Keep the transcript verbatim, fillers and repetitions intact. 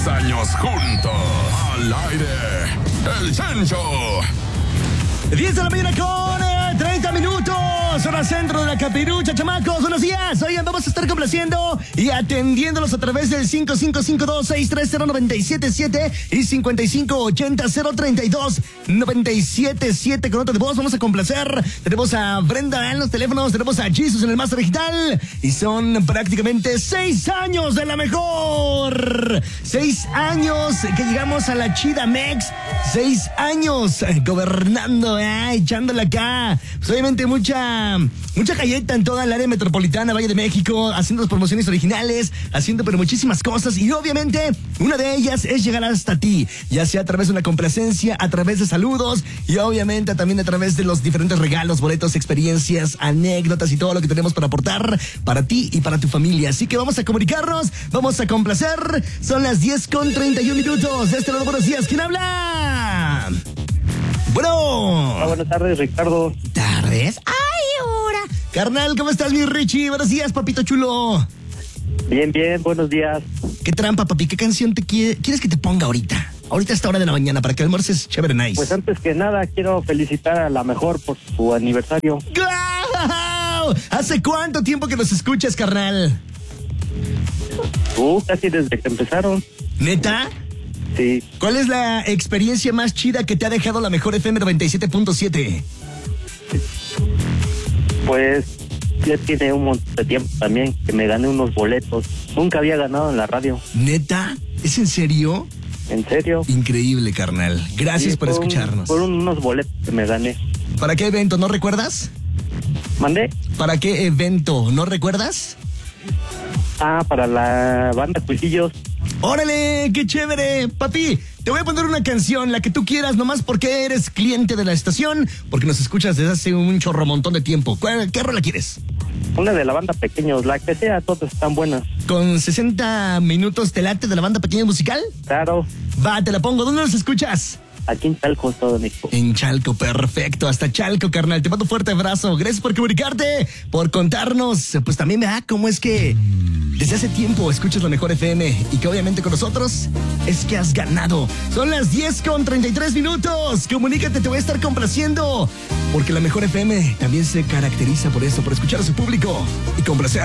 Años juntos, al aire, el Cencho. diez de la mañana con eh, treinta minutos, hora centro de la Capirucha, chamacos. Buenos días. Oigan, vamos a estar complaciendo y atendiéndolos a través del cinco cinco cinco dos seis tres cero nueve siete siete y cinco cinco ocho cero cero tres dos nueve siete siete con nota de voz. Vamos a complacer. Tenemos a Brenda en los teléfonos, tenemos a Jesus en el Master Digital y son prácticamente seis años de la mejor. Seis años que llegamos a la Chida Mex. Seis años gobernando, eh, echándole acá. Pues obviamente mucha, mucha galleta en toda el área metropolitana, Valle de México, haciendo promociones originales, haciendo pero muchísimas cosas. Y obviamente una de ellas es llegar hasta ti, ya sea a través de una complacencia, a través de saludos y obviamente también a través de los diferentes regalos, boletos, experiencias, anécdotas y todo lo que tenemos para aportar para ti y para tu familia. Así que vamos a comunicarnos, vamos a complacer. Son las diez con treinta y un minutos. De este lado, buenos días. ¿Quién habla? Bueno. Hola, buenas tardes, Ricardo. ¿Tardes? ¡Ay, ahora! Carnal, ¿cómo estás, mi Richie? Buenos días, papito chulo. Bien, bien, buenos días. ¿Qué trampa, papi? ¿Qué canción te quiere, quieres que te ponga ahorita? Ahorita a esta hora de la mañana, para que almuerces chévere nice. Pues antes que nada, quiero felicitar a la mejor por su aniversario. ¡Guau! ¿Hace cuánto tiempo que nos escuchas, carnal? Uh, casi desde que empezaron. ¿Neta? Sí. ¿Cuál es la experiencia más chida que te ha dejado la mejor F M noventa y siete punto siete? Pues ya tiene un montón de tiempo también que me gané unos boletos. Nunca había ganado en la radio. ¿Neta? ¿Es en serio? ¿En serio? Increíble, carnal. Gracias Sí, por un- escucharnos. Por unos boletos que me gané. ¿Para qué evento? ¿No recuerdas? ¿Mandé? ¿Para qué evento? ¿No recuerdas? Ah, para la banda Cuisillos. ¡Órale! ¡Qué chévere! Papi, te voy a poner una canción, la que tú quieras, nomás porque eres cliente de la estación, porque nos escuchas desde hace un chorro montón de tiempo. ¿Cuál- ¿Qué rola quieres? Una de la banda Pequeños, la que sea, todas están buenas. ¿Con sesenta minutos te late de la banda Pequeña Musical? Claro, Va, te la pongo. ¿Dónde nos escuchas? aquí en Chalco, todo México. En Chalco, perfecto. Hasta Chalco, carnal. Te mando un fuerte abrazo. Gracias por comunicarte, por contarnos. Pues también vea cómo es que desde hace tiempo escuchas la mejor F M y que obviamente con nosotros es que has ganado. Son las diez con treinta y tres minutos. Comunícate, te voy a estar complaciendo. Porque la mejor F M también se caracteriza por eso, por escuchar a su público y complacer.